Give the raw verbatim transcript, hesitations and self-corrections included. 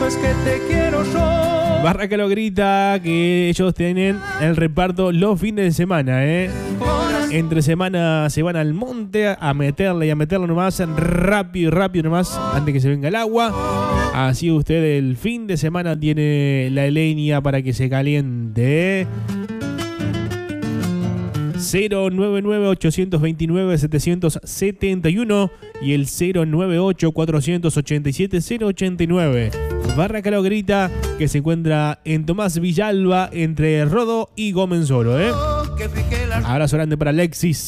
es que te quiero yo. Barraca lo grita que ellos tienen el reparto los fines de semana, ¿eh? Entre semana se van al monte a meterle y a meterle nomás rápido y rápido nomás antes que se venga el agua. Así usted el fin de semana tiene la leña para que se caliente. cero nueve nueve ocho dos nueve siete siete uno y el cero nueve ocho cuatro ocho siete cero ocho nueve. Barraca lo grita que se encuentra en Tomás Villalba entre Rodó y Gómez Oro, ¿eh? Abrazo grande para Alexis.